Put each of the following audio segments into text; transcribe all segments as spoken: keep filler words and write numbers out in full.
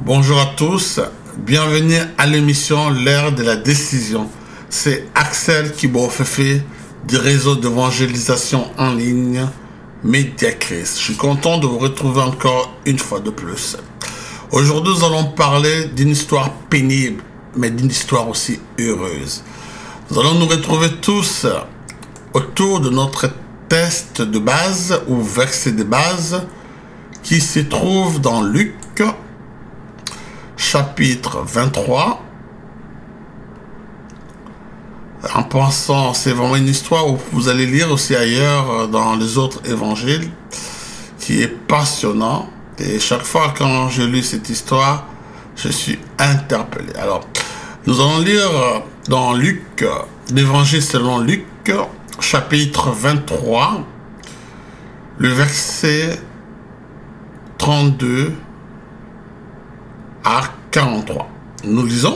Bonjour à tous, bienvenue à l'émission L'ère de la décision. C'est Axel Kibofefe du réseau d'évangélisation en ligne Mediachrist. Je suis content de vous retrouver encore une fois de plus. Aujourd'hui, nous allons parler d'une histoire pénible, mais d'une histoire aussi heureuse. Nous allons nous retrouver tous autour de notre texte de base ou verset de base qui se trouve dans Luc chapitre vingt-trois. En pensant, c'est vraiment une histoire où vous allez lire aussi ailleurs dans les autres évangiles, qui est passionnant. Et chaque fois quand je lis cette histoire, je suis interpellé. Alors, nous allons lire dans Luc, l'évangile selon Luc, chapitre vingt-trois, le verset trente-deux à quarante-trois. Nous lisons: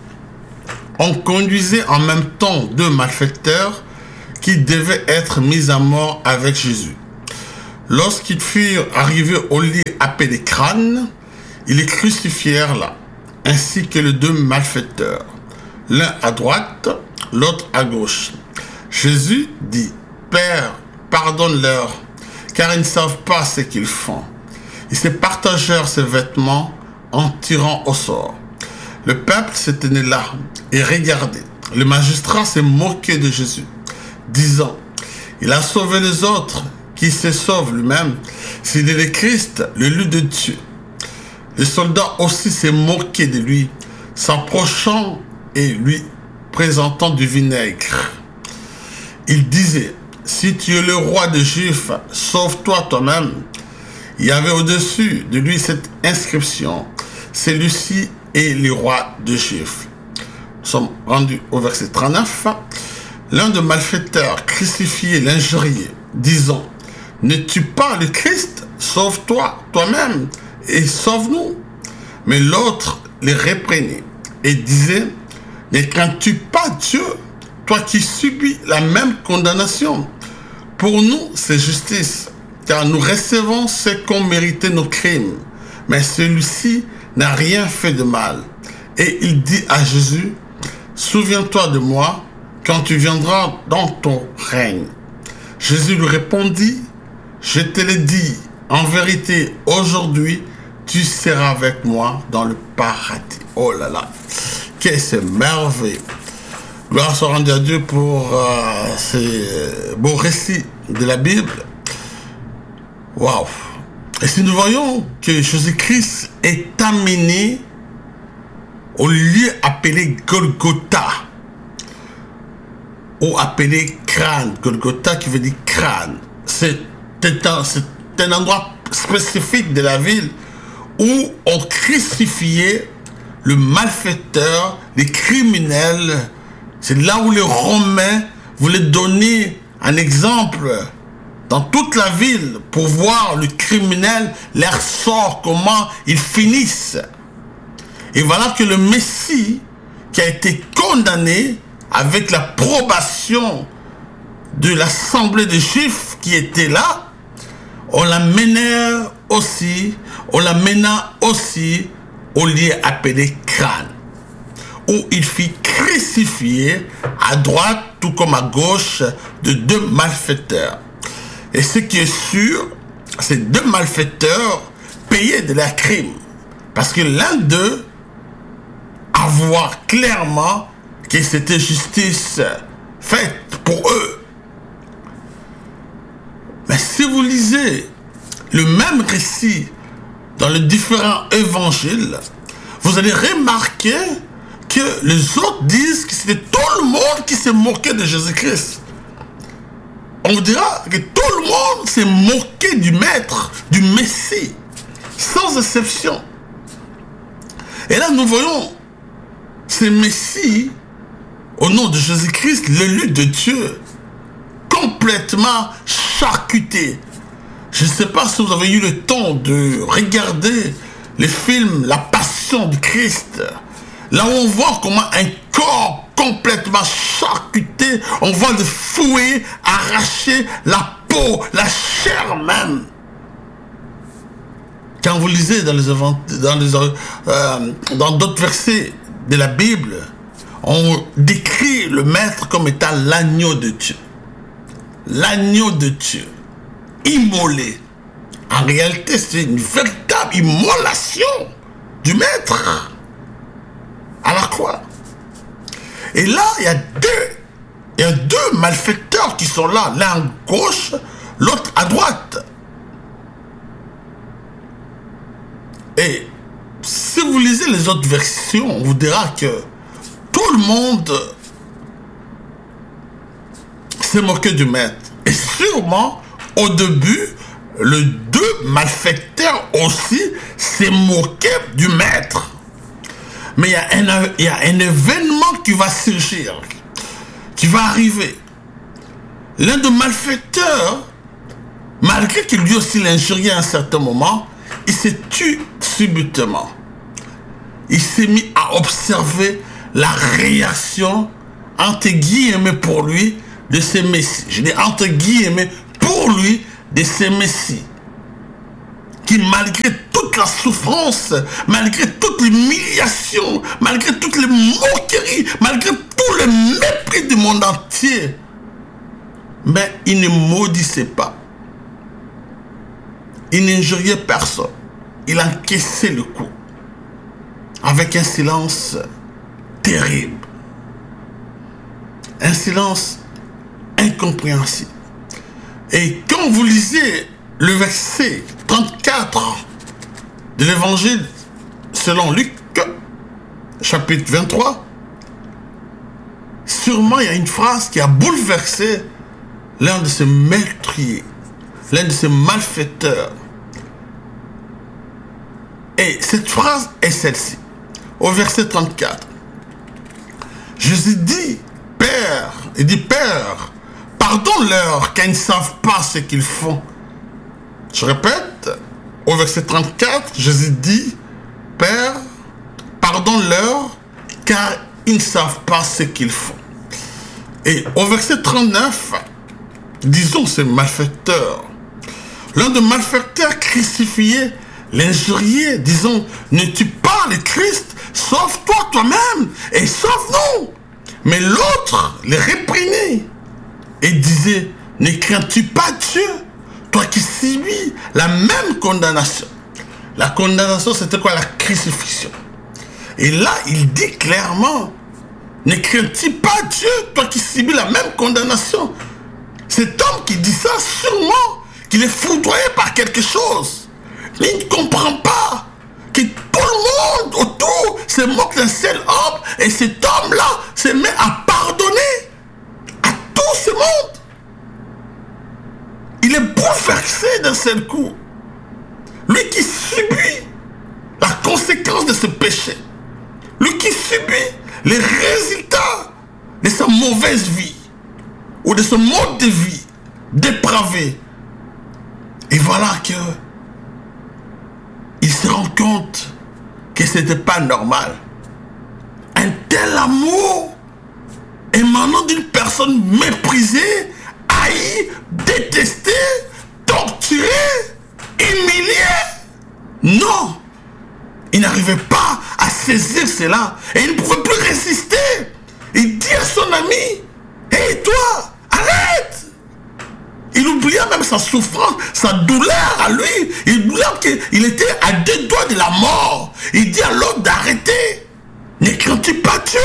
On conduisait en même temps deux malfaiteurs qui devaient être mis à mort avec Jésus. Lorsqu'ils furent arrivés au lieu appelé Crâne, ils les crucifièrent là, ainsi que les deux malfaiteurs, l'un à droite, l'autre à gauche. Jésus dit: Père, pardonne-leur, car ils ne savent pas ce qu'ils font. Ils se partagèrent ses vêtements en tirant au sort. Le peuple se tenait là et regardait. Le magistrat s'est moqué de Jésus, disant: Il a sauvé les autres, qui se sauve lui-même, s'il est le Christ, l'élu de Dieu. Les soldats aussi s'est moqué de lui, s'approchant et lui présentant du vinaigre. Il disait: Si tu es le roi des Juifs, sauve-toi toi-même. Il y avait au-dessus de lui cette inscription: Celui-ci est le roi des Juifs. Nous sommes rendus au verset trente-neuf. L'un des malfaiteurs crucifié l'injuriait, disant: Ne-tu pas le Christ? Sauve-toi toi-même et sauve-nous. Mais l'autre les reprenait et disait: Ne crains-tu pas Dieu, toi qui subis la même condamnation? Pour nous, c'est justice, car nous recevons ce qu'ont mérité nos crimes. Mais celui-ci n'a rien fait de mal. Et il dit à Jésus: Souviens-toi de moi quand tu viendras dans ton règne. Jésus lui répondit: Je te l'ai dit, en vérité, aujourd'hui, tu seras avec moi dans le paradis. Oh là là, qu'est-ce que c'est merveilleux. Gloire soit rendue à Dieu pour euh, ces beaux récits de la Bible. Waouh! Et si nous voyons que Jésus-Christ est amené au lieu appelé Golgotha, ou appelé crâne, Golgotha qui veut dire crâne, c'est un, c'est un endroit spécifique de la ville où on crucifiait le malfaiteur, les criminels. C'est là où les Romains voulaient donner un exemple dans toute la ville pour voir le criminel, leur sort, comment ils finissent. Et voilà que le Messie, qui a été condamné avec l'approbation de l'assemblée des Juifs qui était là, on l'amena aussi, on l'amena aussi au lieu appelé Crâne, où il fit crucifier à droite tout comme à gauche de deux malfaiteurs. Et ce qui est sûr, ces deux malfaiteurs payaient de leurs crimes. Parce que l'un d'eux a vu clairement que c'était justice faite pour eux. Mais si vous lisez le même récit dans les différents évangiles, vous allez remarquer que les autres disent que c'était tout le monde qui s'est moqué de Jésus-Christ. On vous dira que tout le monde s'est moqué du maître, du Messie, sans exception. Et là, nous voyons ce Messie, au nom de Jésus-Christ, l'élu de Dieu, complètement charcuté. Je ne sais pas si vous avez eu le temps de regarder le film La Passion du Christ, là où on voit comment un corps complètement charcuté, on voit le fouet arracher la peau, la chair même. Quand vous lisez dans les dans les, euh, dans d'autres versets de la Bible, on décrit le maître comme étant l'agneau de Dieu. L'agneau de Dieu, immolé. En réalité, c'est une véritable immolation du maître à la croix. Et là, il y a deux, il y a deux malfaiteurs qui sont là, l'un à gauche, l'autre à droite. Et si vous lisez les autres versions, on vous dira que tout le monde s'est moqué du maître. Et sûrement, au début, les deux malfaiteurs aussi s'est moqué du maître. Mais il y a un, il y a un événement qui va surgir, qui va arriver. L'un des malfaiteurs, malgré qu'il lui aussi l'injuriait à un certain moment, il s'est tué subitement. Il s'est mis à observer la réaction, entre guillemets pour lui, de ces messies. Je dis entre guillemets pour lui, de ces messies. Qui malgré toute la souffrance, malgré toute l'humiliation, malgré toutes les moqueries, malgré tout le mépris du monde entier, mais il ne maudissait pas. Il n'injuriait personne. Il encaissait le coup avec un silence terrible. Un silence incompréhensible. Et quand vous lisez le verset trente-quatre de l'évangile selon Luc, chapitre vingt-trois, sûrement il y a une phrase qui a bouleversé l'un de ces meurtriers, l'un de ces malfaiteurs. Et cette phrase est celle-ci, au verset trente-quatre. Jésus dit, Père, il dit, Père, pardonne-leur car ils ne savent pas ce qu'ils font. Je répète, au verset trente-quatre, Jésus dit, Père, pardonne-leur car ils ne savent pas ce qu'ils font. Et au verset trente-neuf, disons ces malfaiteurs, l'un des malfaiteurs crucifiés, l'injurié, disons, ne tue pas le Christ, sauve-toi toi-même et sauve-nous. Mais l'autre les réprimait et disait, ne crains-tu pas Dieu, toi qui subis la même condamnation. La condamnation, c'était quoi? La crucifixion. Et là, il dit clairement, ne crains-tu pas Dieu, toi qui subis la même condamnation. Cet homme qui dit ça, sûrement qu'il est foudroyé par quelque chose. Mais il ne comprend pas que tout le monde autour se moque d'un seul homme et cet homme-là se met à pardonner à tout ce monde. Il est bouleversé d'un seul coup. Lui qui subit la conséquence de ce péché. Lui qui subit les résultats de sa mauvaise vie ou de ce mode de vie dépravé. Et voilà que il se rend compte que ce n'était pas normal. Un tel amour émanant d'une personne méprisée, haïe, détestée, torturée, humiliée. Non, il n'arrivait pas à saisir cela et il ne pouvait plus résister. Il dit à son ami, hé hey, toi, arrête! Il oublia même sa souffrance, sa douleur à lui. Il oublia qu'il était à deux doigts de la mort. Il dit à l'autre d'arrêter. Ne crains-tu pas Dieu?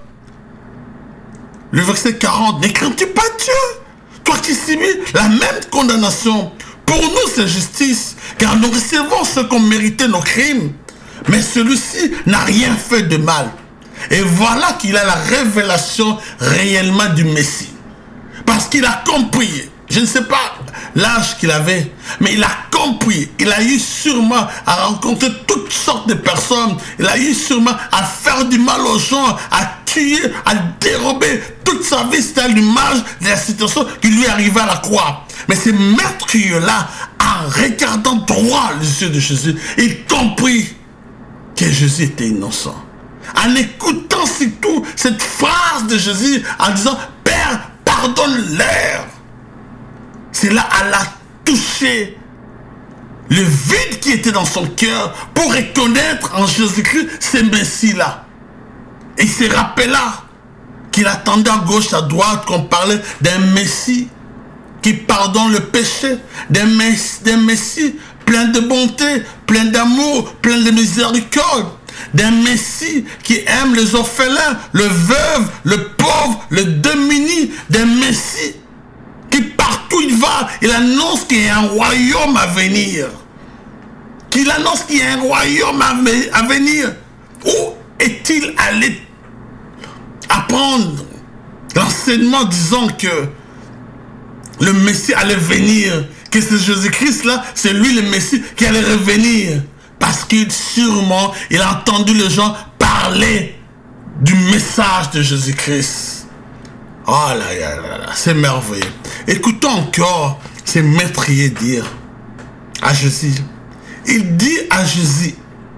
Le verset quarante, ne crains-tu pas Dieu? Toi qui subis la même condamnation. Pour nous c'est justice, car nous recevons ce qu'ont mérité nos crimes. Mais celui-ci n'a rien fait de mal. Et voilà qu'il a la révélation réellement du Messie. Parce qu'il a compris. Je ne sais pas l'âge qu'il avait, mais il a compris. Il a eu sûrement à rencontrer toutes sortes de personnes. Il a eu sûrement à faire du mal aux gens, à tuer, à dérober. Toute sa vie, c'était à l'image de la situation qui lui arrivait à la croix. Mais ce meurtrier-là, en regardant droit les yeux de Jésus, il comprit que Jésus était innocent. En écoutant surtout cette phrase de Jésus, en disant, Père, pardonne-leur. C'est là, elle a touché le vide qui était dans son cœur pour reconnaître en Jésus-Christ ce Messie-là. Et il se rappela qu'il attendait à gauche, à droite, qu'on parlait d'un Messie qui pardonne le péché, d'un Messie, d'un Messie plein de bonté, plein d'amour, plein de miséricorde, d'un Messie qui aime les orphelins, le veuve, le pauvre, le démuni, d'un Messie qui partout il va, il annonce qu'il y a un royaume à venir. Qu'il annonce qu'il y a un royaume à venir. Où est-il allé apprendre l'enseignement disant que le Messie allait venir, que c'est Jésus-Christ là, c'est lui le Messie qui allait revenir? Parce qu'il sûrement, il a entendu les gens parler du message de Jésus-Christ. Oh là là là là, c'est merveilleux. Écoutons encore ces maîtriers dire à Jésus. Il dit à Jésus,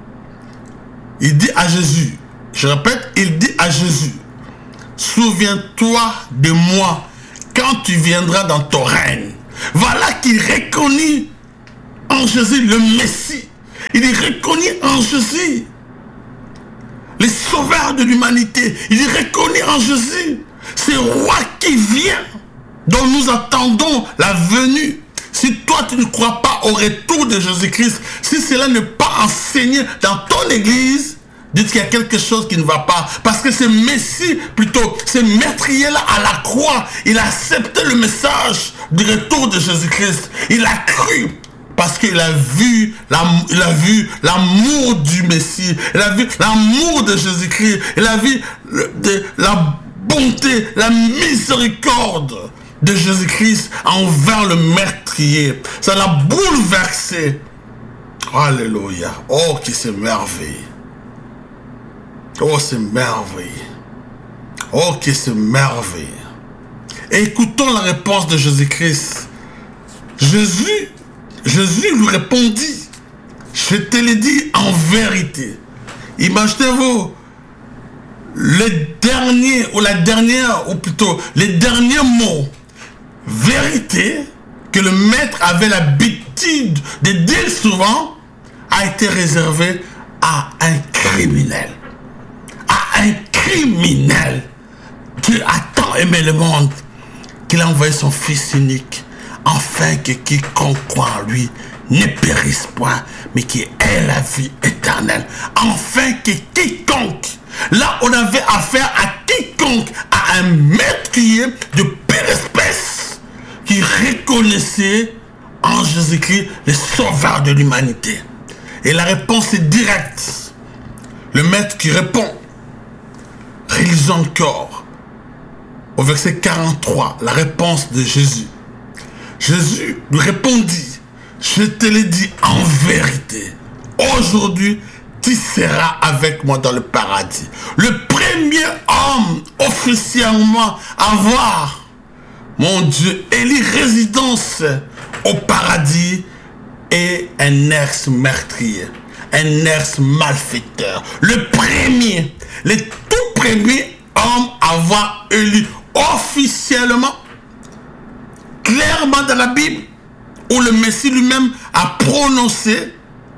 il dit à Jésus, je répète, il dit à Jésus, souviens-toi de moi quand tu viendras dans ton règne. Voilà qu'il reconnut en Jésus le Messie. Il est reconnu en Jésus les sauveurs de l'humanité. Il est reconnu en Jésus ce roi qui vient, dont nous attendons la venue. Si toi tu ne crois pas au retour de Jésus-Christ, si cela n'est pas enseigné dans ton église, dites qu'il y a quelque chose qui ne va pas. Parce que ce Messie, plutôt, ce meurtrier-là à la croix, il a accepté le message du retour de Jésus-Christ. Il a cru. Parce qu'il a vu, il a vu l'amour du Messie. Il a vu l'amour de Jésus-Christ. Il a vu le, de, la bonté, la miséricorde de Jésus-Christ envers le meurtrier. Ça l'a bouleversé. Alléluia. Oh, qui c'est merveilleux. Oh, c'est merveilleux. Oh, que c'est merveilleux. Et écoutons la réponse de Jésus-Christ. Jésus, Jésus lui répondit, je te l'ai dit en vérité. Imaginez-vous, le dernier, ou la dernière, ou plutôt, les derniers mots, vérité, que le maître avait l'habitude de dire souvent, a été réservé à un criminel. Un criminel. Dieu a tant aimé le monde qu'il a envoyé son Fils unique afin que quiconque croit en lui ne périsse point, mais qui ait la vie éternelle. Afin que quiconque, là on avait affaire à quiconque, à un meurtrier de pire espèce qui reconnaissait en Jésus-Christ le sauveur de l'humanité. Et la réponse est directe. Le maître qui répond, réalisons encore au verset quarante-trois la réponse de Jésus. Jésus lui répondit, je te l'ai dit en vérité, aujourd'hui tu seras avec moi dans le paradis. Le premier homme officiellement à voir, mon Dieu, élit résidence au paradis est un ex-meurtrier, un ex-malfaiteur. Le premier, le tout premier homme à avoir élu officiellement, clairement dans la Bible, où le Messie lui-même a prononcé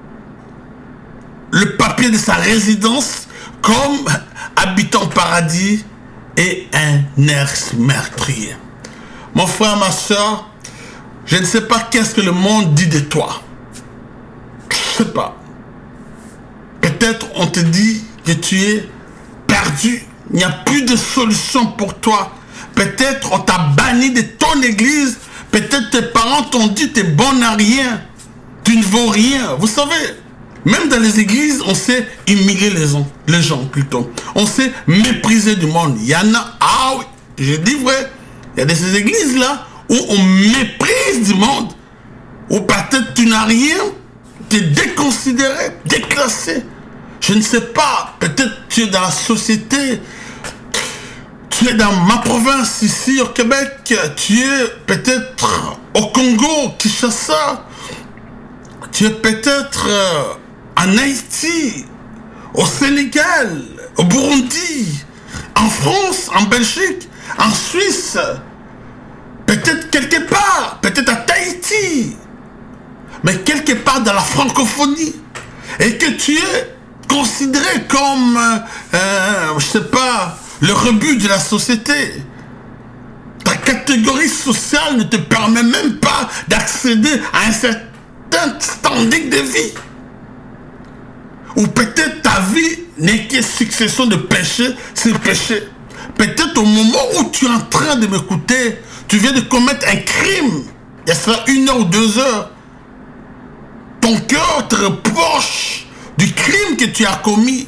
le papier de sa résidence comme habitant au paradis et un ex-meurtrier. Mon frère, ma soeur, je ne sais pas qu'est-ce que le monde dit de toi. Je ne sais pas. Peut-être on te dit que tu es perdu. Il n'y a plus de solution pour toi. Peut-être on t'a banni de ton église. Peut-être tes parents t'ont dit t'es bon à rien. Tu ne vaux rien. Vous savez, même dans les églises, on sait humilier les gens, les gens plutôt. On sait mépriser du monde. Il y en a, ah oui, je dis vrai, il y a de ces églises-là où on méprise du monde. Où peut-être tu n'as rien, tu es déconsidéré, déclassé. Je ne sais pas, peut-être tu es dans la société, tu es dans ma province ici au Québec, tu es peut-être au Congo, Kinshasa, tu es peut-être en Haïti, au Sénégal, au Burundi, en France, en Belgique, en Suisse, peut-être quelque part, peut-être à Tahiti. mais quelque part dans la francophonie, et que tu es considéré comme, euh, euh, je sais pas, le rebut de la société. Ta catégorie sociale ne te permet même pas d'accéder à un certain standing de vie. Ou peut-être ta vie n'est que succession de péchés sur péchés. Peut-être au moment où tu es en train de m'écouter, tu viens de commettre un crime. Il y a ça une heure ou deux heures. Ton cœur te reproche du crime que tu as commis.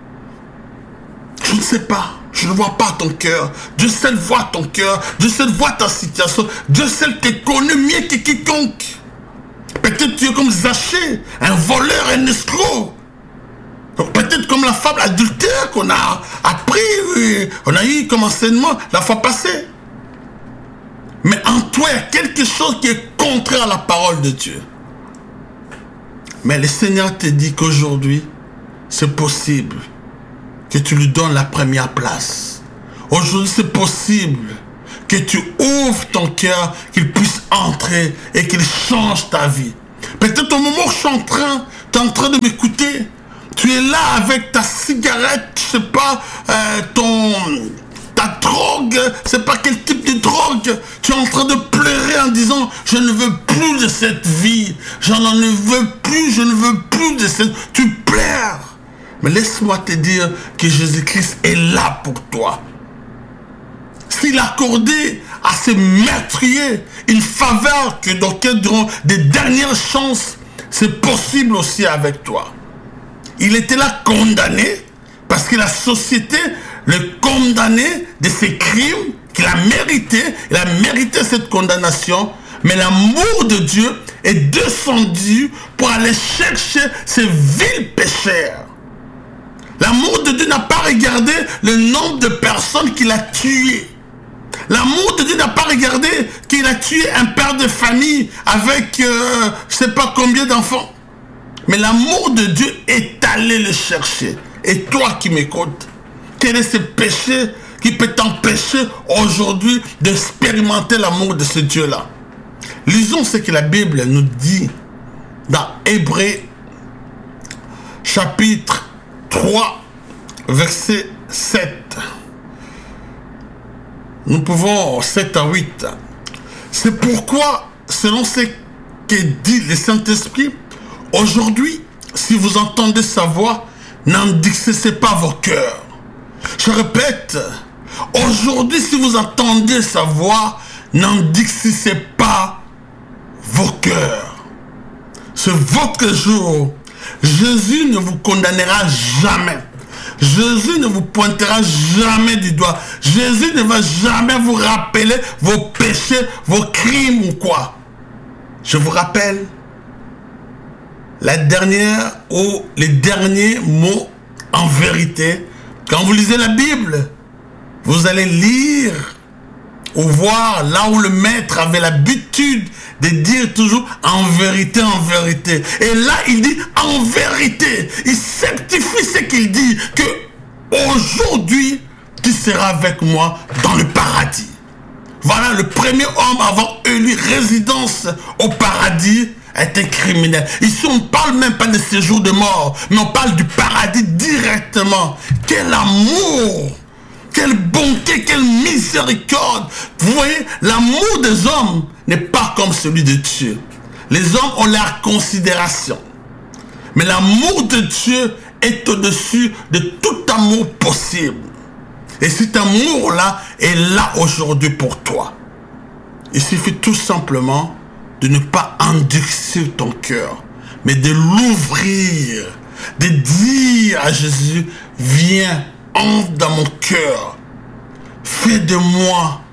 Je ne sais pas. Je ne vois pas ton cœur. Dieu seul voit ton cœur. Dieu seul voit ta situation. Dieu seul te connaît mieux que quiconque. Peut-être tu es comme Zachée, un voleur, un escroc. Peut-être comme la femme adultère qu'on a appris, oui, on a eu comme enseignement la fois passée. Mais en toi, il y a quelque chose qui est contraire à la parole de Dieu. Mais le Seigneur te dit qu'aujourd'hui, c'est possible que tu lui donnes la première place. Aujourd'hui, c'est possible que tu ouvres ton cœur, qu'il puisse entrer et qu'il change ta vie. Peut-être au moment où je suis en train, tu es en train de m'écouter, tu es là avec ta cigarette, je sais pas, euh, ton, ta drogue, je sais pas quel type de drogue. Tu es en train de pleurer en disant, je ne veux plus de cette vie, j'en ne veux plus, je ne veux plus de cette... Tu pleures. Mais laisse-moi te dire que Jésus-Christ est là pour toi. S'il a accordé à ces meurtriers une faveur que d'aucuns diront des dernières chances, c'est possible aussi avec toi. Il était là condamné parce que la société le condamnait de ses crimes qu'il a mérité. Il a mérité cette condamnation. Mais l'amour de Dieu est descendu pour aller chercher ces vils pécheurs. L'amour de Dieu n'a pas regardé le nombre de personnes qu'il a tuées. L'amour de Dieu n'a pas regardé qu'il a tué un père de famille avec euh, je ne sais pas combien d'enfants. Mais l'amour de Dieu est allé le chercher. Et toi qui m'écoutes, quel est ce péché qui peut t'empêcher aujourd'hui d'expérimenter l'amour de ce Dieu-là? Lisons ce que la Bible nous dit dans Hébreux chapitre trois, verset sept. Nous pouvons, sept à huit. C'est pourquoi, selon ce que dit le Saint-Esprit, aujourd'hui, si vous entendez sa voix, n'endurcissez pas vos cœurs. Je répète, aujourd'hui, si vous entendez sa voix, n'endurcissez pas vos cœurs. C'est votre jour. Jésus ne vous condamnera jamais. Jésus ne vous pointera jamais du doigt. Jésus ne va jamais vous rappeler vos péchés, vos crimes ou quoi. Je vous rappelle la dernière ou les derniers mots en vérité. Quand vous lisez la Bible, vous allez lire ou voir là où le maître avait l'habitude de dire toujours en vérité, en vérité. Et là, il dit en vérité. Il certifie ce qu'il dit, que aujourd'hui, tu seras avec moi dans le paradis. Voilà, le premier homme à avoir élu résidence au paradis est un criminel. Ici, on ne parle même pas de séjour de mort, mais on parle du paradis directement. Quel amour! Quelle bonté, quelle miséricorde. Vous voyez, l'amour des hommes n'est pas comme celui de Dieu. Les hommes ont leur considération. Mais l'amour de Dieu est au-dessus de tout amour possible. Et cet amour-là est là aujourd'hui pour toi. Il suffit tout simplement de ne pas endurcir ton cœur, mais de l'ouvrir, de dire à Jésus, viens, entre dans mon cœur, fais de moi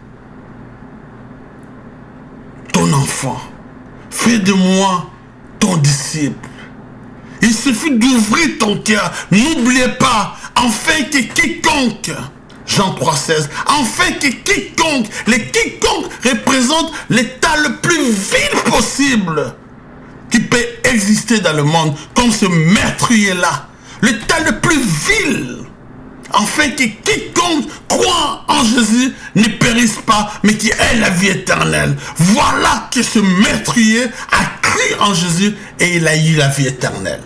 ton enfant, fais de moi ton disciple. Il suffit d'ouvrir ton cœur. N'oubliez pas, afin que quiconque, Jean trois seize, afin que quiconque, les quiconque représente l'état le plus vil possible qui peut exister dans le monde, comme ce meurtrier-là, l'état le plus vil. Afin que quiconque croit en Jésus ne périsse pas, mais qui ait la vie éternelle. Voilà que ce meurtrier a cru en Jésus et il a eu la vie éternelle.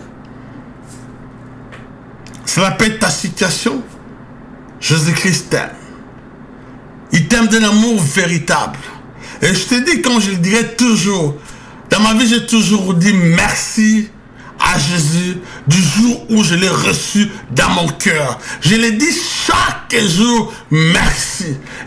Cela peut être ta situation. Jésus-Christ t'aime. Il t'aime d'un amour véritable. Et je te dis, quand je le dirai toujours, dans ma vie, j'ai toujours dit merci à Jésus du jour où je l'ai reçu dans mon cœur. Je l'ai dit chaque jour, merci.